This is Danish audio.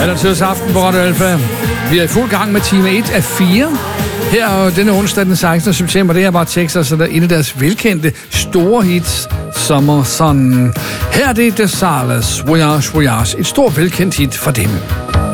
Aften på Radio Alfa. Vi er i fuld gang med time 1 af 4. Her denne onsdag den 16. september, det er bare Texas, så der er en af deres velkendte store hits, Summer Sun. Her er det The Sales, Voyage, Voyage, et stort velkendt hit for dem.